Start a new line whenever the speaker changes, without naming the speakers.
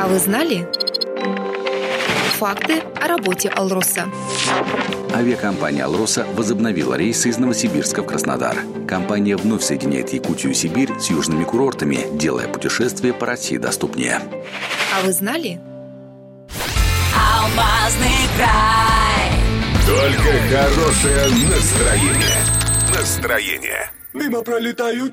А вы знали? Факты о работе «Алроса».
Авиакомпания «Алроса» возобновила рейсы из Новосибирска в Краснодар. Компания вновь соединяет Якутию и Сибирь с южными курортами, делая путешествие по России доступнее.
А вы знали?
Алмазный край.
Только хорошее настроение. Настроение. Мимо пролетают